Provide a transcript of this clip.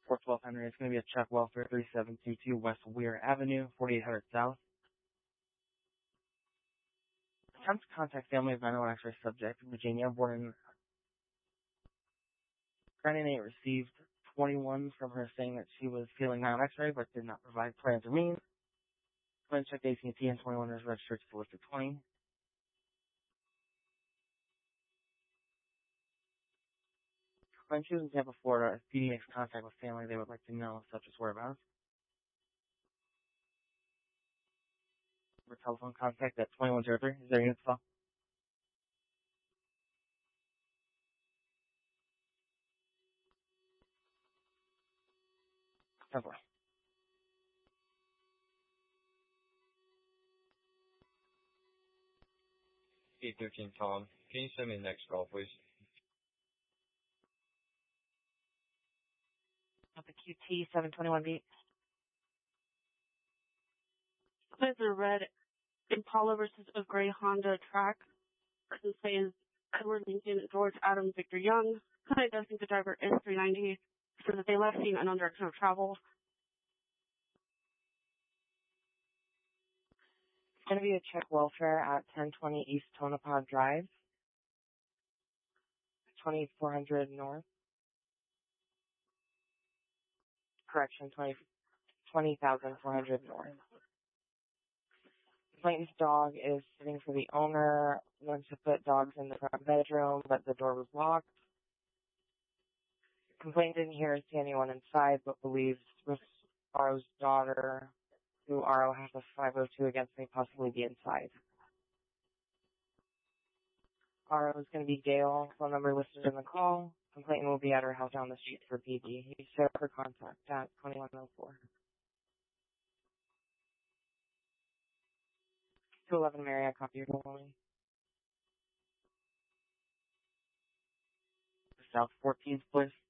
412 Henry. It's going to be a Chuck Welfare, 3722 West Weir Avenue, 4800 South. Attempt to contact family of 901 X-ray subject, Virginia, born in Granite, received 21 from her saying that she was feeling 901 X-ray but did not provide plans or means. Plan checked AT&T and 21 is registered to solicit 20. When she was in Tampa, Florida, if PD makes contact with family, they would like to know such as whereabouts. For telephone contact at 2103. Is there a unit call? Temple. 813 Tom. Can you send me the next call, please? At the QT 721B. There's a red Impala versus a gray Honda track. Person says Edward Lincoln, George Adam, Victor Young. I don't think the driver is 390. So that they left seeing unknown direction of travel. It's going to be a Chuck Welfare at 1020 East Tonopah Drive, 2400 North. Correction, 20,400 North. Complainant's dog is sitting for the owner. Went to put dogs in the front bedroom, but the door was locked. Complainant didn't hear or see anyone inside, but believes Ro's daughter, who RO has a 502 against, may possibly be inside. RO is going to be Gail. Phone number listed in the call. Complainant will be at her house down the street for PD. He set up her contact at 2104. 211 Mary, I copy your calling. South 14th, please.